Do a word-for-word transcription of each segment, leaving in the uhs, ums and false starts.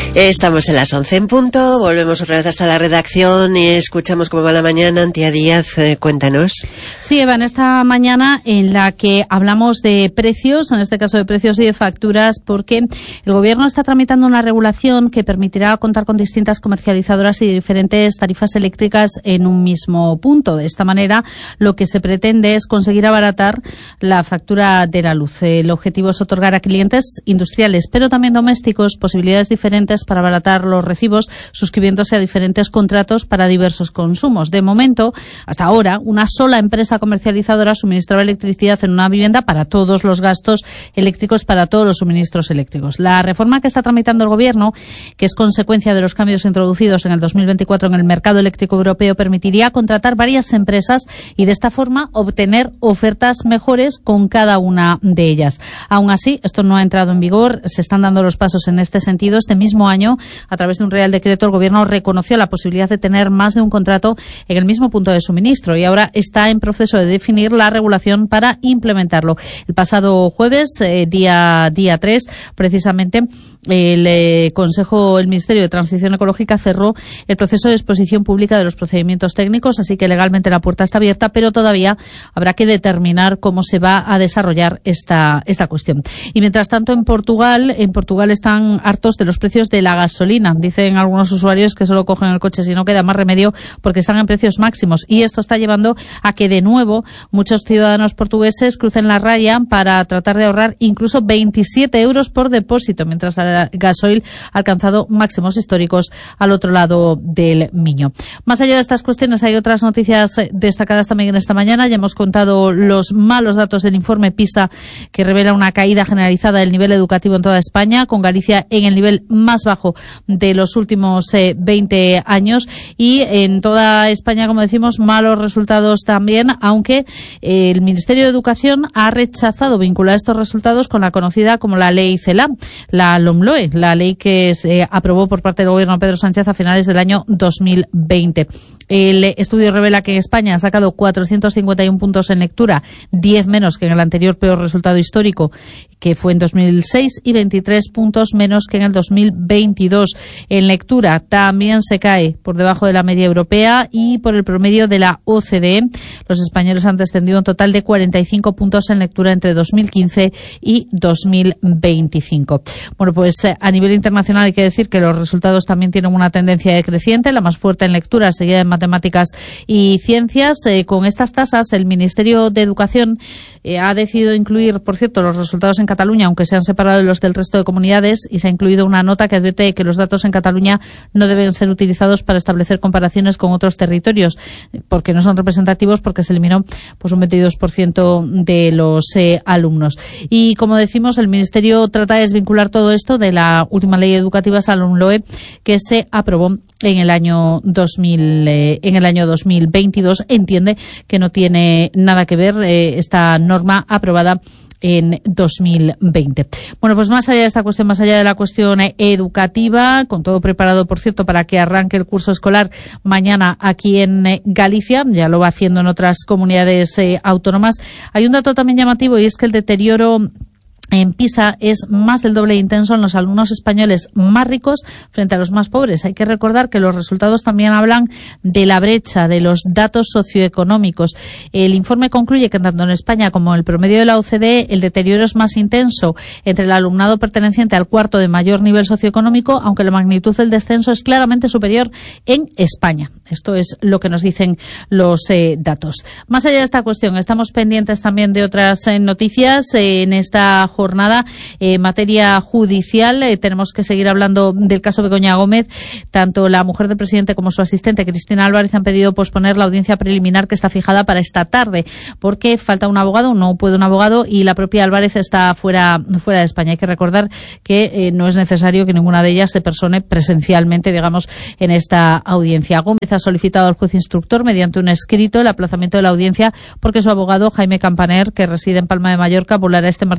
Estamos en las once en punto, volvemos otra vez hasta la redacción y escuchamos cómo va la mañana. Antía Díaz, eh, cuéntanos. Sí, Eva, en esta mañana en la que hablamos de precios, en este caso de precios y de facturas, porque el Gobierno está tramitando una regulación que permitirá contar con distintas comercializadoras y diferentes tarifas eléctricas en un mismo punto. De esta manera, lo que se pretende es conseguir abaratar la factura de la luz. El objetivo es otorgar a clientes industriales, pero también domésticos, posibilidades diferentes para abaratar los recibos, suscribiéndose a diferentes contratos para diversos consumos. De momento, hasta ahora, una sola empresa comercializadora suministraba electricidad en una vivienda para todos los gastos eléctricos, para todos los suministros eléctricos. La reforma que está tramitando el Gobierno, que es consecuencia de los cambios introducidos en el dos mil veinticuatro en el mercado eléctrico europeo, permitiría contratar varias empresas y de esta forma obtener ofertas mejores con cada una de ellas. Aún así, esto no ha entrado en vigor, se están dando los pasos en este sentido. Este mismo año, a través de un Real Decreto, el Gobierno reconoció la posibilidad de tener más de un contrato en el mismo punto de suministro y ahora está en proceso de definir la regulación para implementarlo. El pasado jueves, eh, día día tres, precisamente, el eh, Consejo, el Ministerio de Transición Ecológica cerró el proceso de exposición pública de los procedimientos técnicos, así que legalmente la puerta está abierta, pero todavía habrá que determinar cómo se va a desarrollar esta esta cuestión. Y mientras tanto, en Portugal, en Portugal están hartos de los precios de la gasolina. Dicen algunos usuarios que solo cogen el coche si no queda más remedio porque están en precios máximos, y esto está llevando a que de nuevo muchos ciudadanos portugueses crucen la raya para tratar de ahorrar incluso veintisiete euros por depósito, mientras el gasoil ha alcanzado máximos históricos al otro lado del Miño. Más allá de estas cuestiones, hay otras noticias destacadas también en esta mañana. Ya hemos contado los malos datos del informe PISA, que revela una caída generalizada del nivel educativo en toda España, con Galicia en el nivel más bajo de los últimos eh, veinte años, y en toda España, como decimos, malos resultados también, aunque eh, el Ministerio de Educación ha rechazado vincular estos resultados con la conocida como la Ley CELA, la LOMLOE, la ley que se aprobó por parte del Gobierno de Pedro Sánchez a finales del año dos mil veinte. El estudio revela que en España ha sacado cuatrocientos cincuenta y uno puntos en lectura, diez menos que en el anterior peor resultado histórico, que fue en dos mil seis, y veintitrés puntos menos que en el dos mil veintidós. En lectura también se cae por debajo de la media europea y por el promedio de la O C D E. Los españoles han descendido un total de cuarenta y cinco puntos en lectura entre dos mil quince y dos mil veinticinco. Bueno, pues a nivel internacional hay que decir que los resultados también tienen una tendencia decreciente, la más fuerte en lectura, seguida en matemáticas y ciencias. Eh, con estas tasas, el Ministerio de Educación eh, ha decidido incluir, por cierto, los resultados en Cataluña, aunque se han separado de los del resto de comunidades, y se ha incluido una nota que advierte que los datos en Cataluña no deben ser utilizados para establecer comparaciones con otros territorios, porque no son representativos, porque se eliminó pues un veintidós por ciento de los eh, alumnos. Y como decimos, el Ministerio trata de desvincular todo esto de la última ley educativa, esa LOMLOE, que se aprobó en el año dos mil eh, en el año dos mil veintidós. Entiende que no tiene nada que ver eh, esta norma aprobada en dos mil veinte. Bueno, pues más allá de esta cuestión, más allá de la cuestión educativa, con todo preparado, por cierto, para que arranque el curso escolar mañana aquí en Galicia, ya lo va haciendo en otras comunidades eh, autónomas, hay un dato también llamativo, y es que el deterioro en PISA es más del doble de intenso en los alumnos españoles más ricos frente a los más pobres. Hay que recordar que los resultados también hablan de la brecha, de los datos socioeconómicos. El informe concluye que tanto en España como en el promedio de la O C D E, el deterioro es más intenso entre el alumnado perteneciente al cuarto de mayor nivel socioeconómico, aunque la magnitud del descenso es claramente superior en España. Esto es lo que nos dicen los eh, datos. Más allá de esta cuestión, estamos pendientes también de otras eh, noticias eh, en esta jornada. En eh, materia judicial, eh, tenemos que seguir hablando del caso Begoña Gómez. Tanto la mujer del presidente como su asistente, Cristina Álvarez, han pedido posponer la audiencia preliminar que está fijada para esta tarde, porque falta un abogado, no puede un abogado, y la propia Álvarez está fuera, fuera de España. Hay que recordar que eh, no es necesario que ninguna de ellas se persone presencialmente, digamos, en esta audiencia. Gómez ha solicitado al juez instructor, mediante un escrito, el aplazamiento de la audiencia porque su abogado, Jaime Campaner, que reside en Palma de Mallorca, volará este martes a Barcelona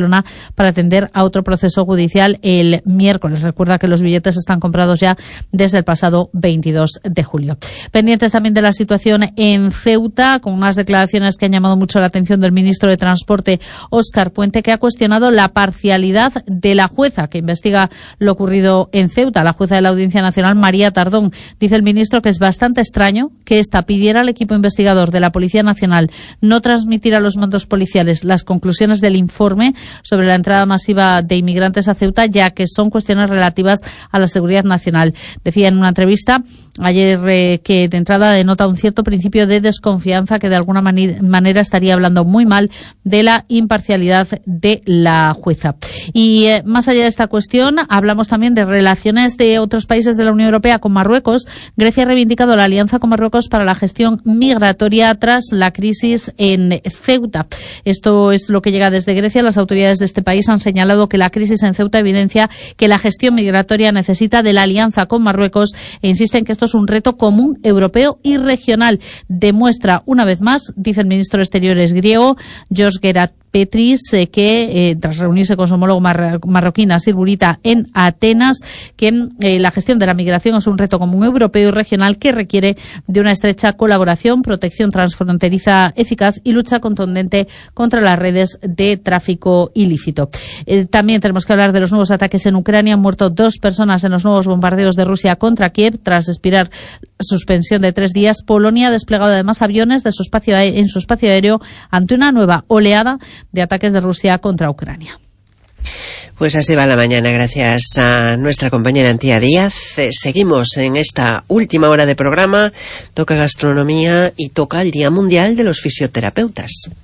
Barcelona para atender a otro proceso judicial el miércoles. Recuerda que los billetes están comprados ya desde el pasado veintidós de julio. Pendientes también de la situación en Ceuta, con unas declaraciones que han llamado mucho la atención del ministro de Transporte, Óscar Puente, que ha cuestionado la parcialidad de la jueza que investiga lo ocurrido en Ceuta, la jueza de la Audiencia Nacional, María Tardón. Dice el ministro que es bastante extraño que ésta pidiera al equipo investigador de la Policía Nacional no transmitir a los mandos policiales las conclusiones del informe sobre la entrada masiva de inmigrantes a Ceuta, ya que son cuestiones relativas a la seguridad nacional. Decía en una entrevista ayer eh, que de entrada denota un cierto principio de desconfianza, que de alguna mani- manera estaría hablando muy mal de la imparcialidad de la jueza. Y eh, más allá de esta cuestión, hablamos también de relaciones de otros países de la Unión Europea con Marruecos. Grecia ha reivindicado la alianza con Marruecos para la gestión migratoria tras la crisis en Ceuta. Esto es lo que llega desde Grecia. Las autoridades de este país han señalado que la crisis en Ceuta evidencia que la gestión migratoria necesita de la alianza con Marruecos e insisten que esto es un reto común europeo y regional. Demuestra una vez más, dice el ministro de Exteriores griego, George Gerakperis, eh, que eh, tras reunirse con su homólogo mar- marroquí Nasir Bourita en Atenas, que eh, la gestión de la migración es un reto común europeo y regional que requiere de una estrecha colaboración, protección transfronteriza eficaz y lucha contundente contra las redes de tráfico ilícito. Eh, también tenemos que hablar de los nuevos ataques en Ucrania. Han muerto dos personas en los nuevos bombardeos de Rusia contra Kiev tras expirar suspensión de tres días. Polonia ha desplegado además aviones de su espacio ae- en su espacio aéreo ante una nueva oleada de ataques de Rusia contra Ucrania. Pues así va la mañana, gracias a nuestra compañera Antía Díaz. Eh, seguimos en esta última hora de programa. Toca gastronomía y toca el Día Mundial de los Fisioterapeutas.